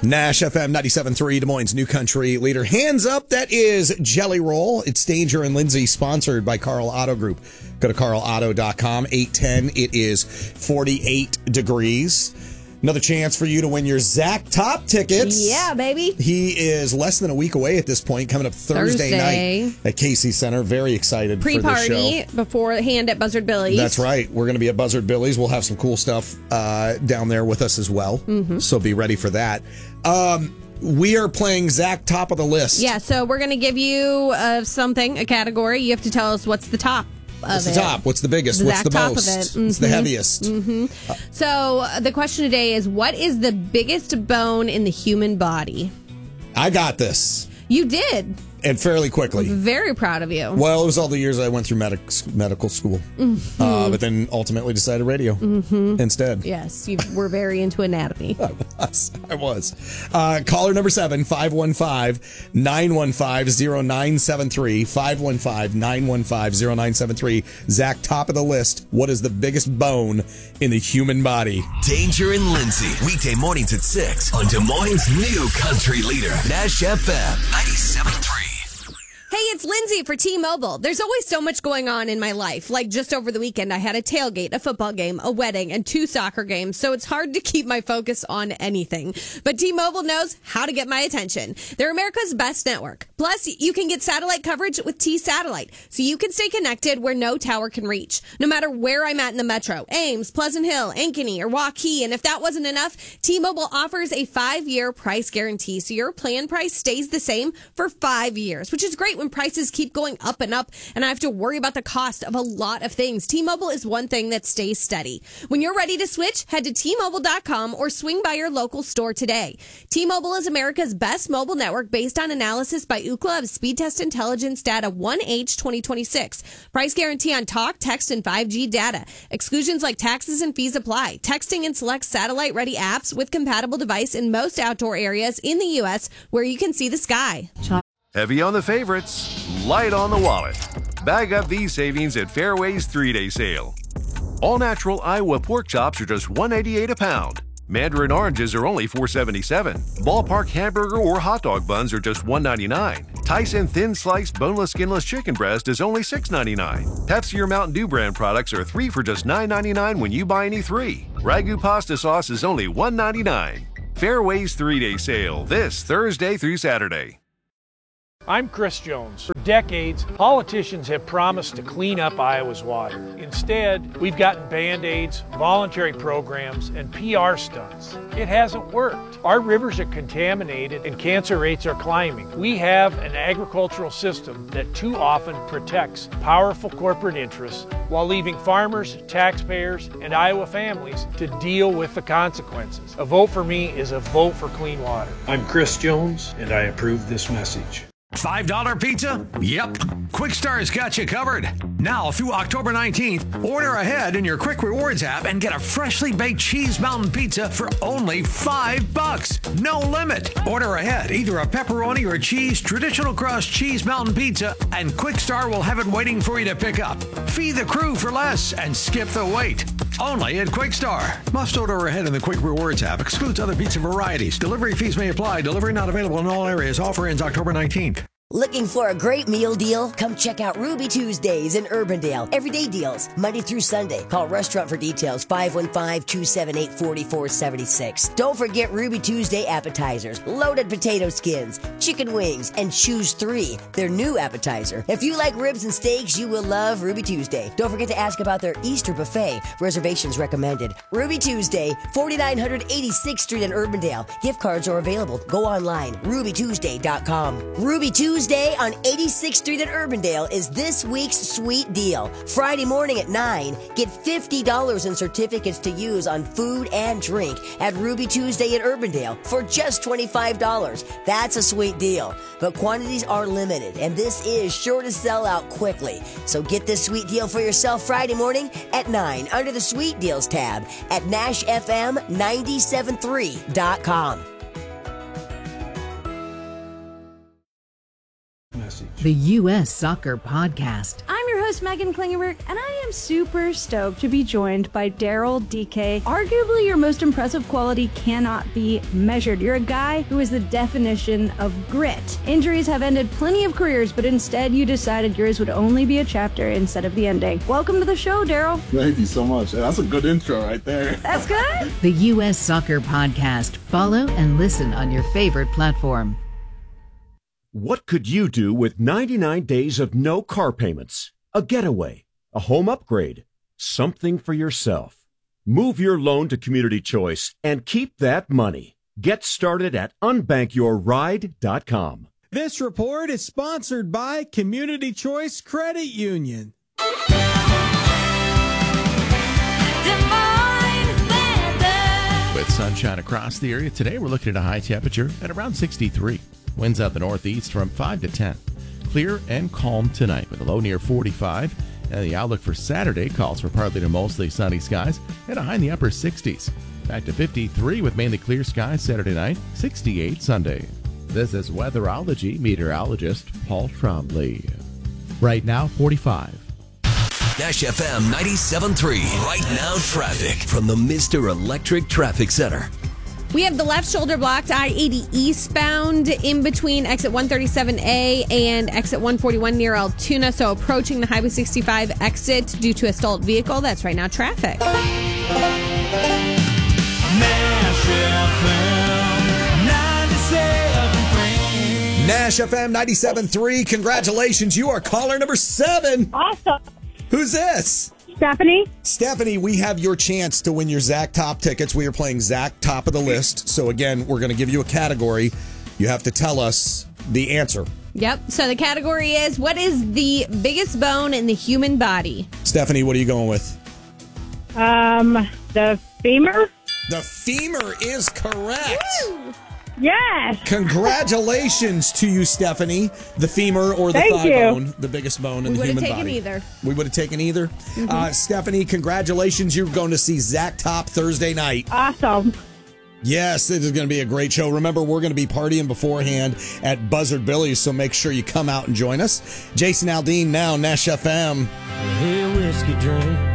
Nash FM 97.3, Des Moines' new country leader. Hands up, that is Jelly Roll. It's Danger and Lindsay, sponsored by Carl Auto Group. Go to carlauto.com. 810, it is 48 degrees. Another chance for you to win your Zach Top tickets. Yeah, baby. He is less than a week away at this point, coming up Thursday night at Casey Center. Very excited for the show. Pre-party beforehand at Buzzard Billy's. That's right. We're going to be at Buzzard Billy's. We'll have some cool stuff down there with us as well. Mm-hmm. So be ready for that. We are playing Zach Top of the List. Yeah, so we're going to give you something, a category. You have to tell us what's the top. What's the top? What's the biggest? The what's the top most? Of it. Mm-hmm. What's the heaviest? Mm-hmm. So the question today is, what is the biggest bone in the human body? I got this. You did. And fairly quickly. Very proud of you. Well, it was all the years I went through medical school. Mm-hmm. But then ultimately decided radio instead. Yes, you were very into anatomy. I was. Caller number 7, 515-915-0973. 515-915-0973. Zach, top of the list. What is the biggest bone in the human body? Danger and Lindsay. Weekday mornings at 6 on Des Moines' new country leader. Nash FM 97.3. Hey, it's Lindsay for T-Mobile. There's always so much going on in my life. Like just over the weekend, I had a tailgate, a football game, a wedding, and 2 soccer games. So it's hard to keep my focus on anything. But T-Mobile knows how to get my attention. They're America's best network. Plus, you can get satellite coverage with T-Satellite. So you can stay connected where no tower can reach. No matter where I'm at in the metro, Ames, Pleasant Hill, Ankeny, or Waukee. And if that wasn't enough, T-Mobile offers a 5-year price guarantee. So your plan price stays the same for 5 years, which is great when prices keep going up and up and I have to worry about the cost of a lot of things. T-Mobile is one thing that stays steady. When you're ready to switch, head to T-Mobile.com or swing by your local store today. T-Mobile is America's best mobile network based on analysis by Ookla of Speed Test Intelligence data 1H 2026. Price guarantee on talk, text, and 5G data. Exclusions like taxes and fees apply. Texting and select satellite-ready apps with compatible device in most outdoor areas in the U.S. where you can see the sky. Heavy on the favorites, light on the wallet. Bag up these savings at Fairway's 3-day sale. All-natural Iowa pork chops are just $1.88 a pound. Mandarin oranges are only $4.77. Ballpark hamburger or hot dog buns are just $1.99. Tyson thin-sliced boneless skinless chicken breast is only $6.99. Pepsi or Mountain Dew brand products are 3 for just $9.99 when you buy any 3. Ragu pasta sauce is only $1.99. Fairway's 3-day sale this Thursday through Saturday. I'm Chris Jones. For decades, politicians have promised to clean up Iowa's water. Instead, we've gotten Band-Aids, voluntary programs, and PR stunts. It hasn't worked. Our rivers are contaminated and cancer rates are climbing. We have an agricultural system that too often protects powerful corporate interests while leaving farmers, taxpayers, and Iowa families to deal with the consequences. A vote for me is a vote for clean water. I'm Chris Jones, and I approve this message. $5 pizza? Yep. Quick Star's got you covered. Now through October 19th, order ahead in your Quick Rewards app and get a freshly baked Cheese Mountain pizza for only $5. No limit. Order ahead, either a pepperoni or cheese traditional crust Cheese Mountain pizza, and Quick Star will have it waiting for you to pick up. Feed the crew for less and skip the wait. Only at Quick Star. Must order ahead in the Quick Rewards app. Excludes other pizza varieties. Delivery fees may apply. Delivery not available in all areas. Offer ends October 19th. Looking for a great meal deal? Come check out Ruby Tuesdays in Urbandale. Everyday deals, Monday through Sunday. Call Restaurant for details, 515-278-4476. Don't forget Ruby Tuesday appetizers, loaded potato skins, chicken wings, and Choose 3, their new appetizer. If you like ribs and steaks, you will love Ruby Tuesday. Don't forget to ask about their Easter buffet. Reservations recommended. Ruby Tuesday, 4986th Street in Urbandale. Gift cards are available. Go online, rubytuesday.com. Ruby Tuesday on 86th Street in Urbandale is this week's sweet deal. Friday morning at 9, get $50 in certificates to use on food and drink at Ruby Tuesday in Urbandale for just $25. That's a sweet deal. But quantities are limited, and this is sure to sell out quickly. So get this sweet deal for yourself Friday morning at 9 under the Sweet Deals tab at NashFM973.com. Message. The U.S. Soccer Podcast. I'm your host, host, Megan Klingenberg, and I am super stoked to be joined by Daryl DK. Arguably, your most impressive quality cannot be measured. You're a guy who is the definition of grit. Injuries have ended plenty of careers, but instead you decided yours would only be a chapter instead of the ending. Welcome to the show, Daryl. Thank you so much. That's a good intro right there. That's good. The U.S. Soccer Podcast. Follow and listen on your favorite platform. What could you do with 99 days of no car payments? A getaway, a home upgrade, something for yourself. Move your loan to Community Choice and keep that money. Get started at unbankyourride.com. This report is sponsored by Community Choice Credit Union. With sunshine across the area today, we're looking at a high temperature at around 63. Winds out the northeast from 5 to 10. Clear and calm tonight with a low near 45. And the outlook for Saturday calls for partly to mostly sunny skies and a high in the upper 60s. Back to 53 with mainly clear skies Saturday night, 68 Sunday. This is weatherology meteorologist Paul Trombley. Right now, 45. Nash FM 97.3. Right now, traffic from the Mr. Electric Traffic Center. We have the left shoulder blocked I-80 eastbound in between exit 137A and exit 141 near Altoona. So approaching the Highway 65 exit due to a stalled vehicle. That's right now traffic. Nash FM 97.3. Congratulations. You are caller number 7. Awesome. Who's this? Stephanie. Stephanie, we have your chance to win your Zach Top tickets. We are playing Zach Top of the List. So again, we're going to give you a category. You have to tell us the answer. Yep. So the category is, what is the biggest bone in the human body? Stephanie, what are you going with? The femur. The femur is correct. Woo! Yes. Congratulations to you, Stephanie. The femur or the thigh bone, the biggest bone in the human body. We would have taken either. We would have taken either. Mm-hmm. Stephanie, congratulations. You're going to see Zach Top Thursday night. Awesome. Yes, it is going to be a great show. Remember, we're going to be partying beforehand at Buzzard Billy's, so make sure you come out and join us. Jason Aldean now, Nash FM. Hey, whiskey drink.